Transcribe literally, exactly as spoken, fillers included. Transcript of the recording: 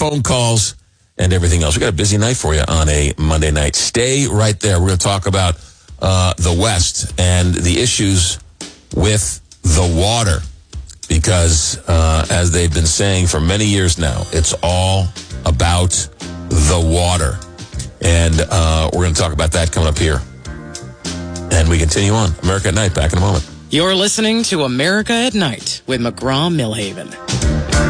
phone calls, and everything else. We got a busy night for you on a Monday night. Stay right there. We're going to talk about uh, the West and the issues with the water. Because, uh, as they've been saying for many years now, it's all about the water. And uh, we're going to talk about that coming up here. And we continue on. America at Night, back in a moment. You're listening to America at Night with McGraw Millhaven.